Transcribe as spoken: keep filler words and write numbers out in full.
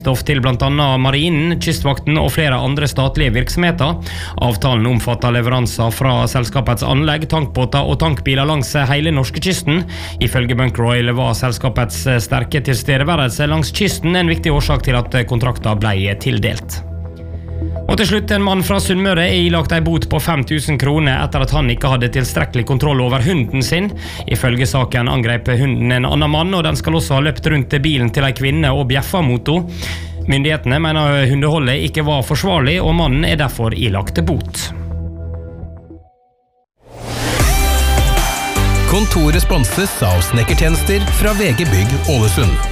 stoff til blant annet Marinen, Kystvakten og flere andre statlige virksomheter. Avtalen omfatter leveranser fra selskapets anlegg, tankbåter og tankbiler langs hele norskekysten. Ifølge Bunker Oil var selskapets sterke tilstedeværelse langs kysten en viktig årsak til at kontrakten ble tildelt. Og til slutt, en mann fra Sunnmøre er ilagt en bot på fem tusen kroner etter at han ikke hadde tilstrekkelig kontroll over hunden sin. Ifølge saken angrep hunden en annen mann, og den skal også ha løpt rundt bilen til en kvinne og bjeffa mot henne. Myndighetene mener hundeholdet ikke var forsvarlig, og mannen er derfor ilagt bot. Kontoret sponses av snekkertjenester fra V G Bygg Ålesund.